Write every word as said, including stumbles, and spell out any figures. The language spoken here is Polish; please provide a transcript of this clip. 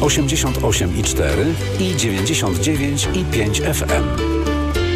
osiemdziesiąt osiem i cztery i dziewięćdziesiąt dziewięć i pięć F M.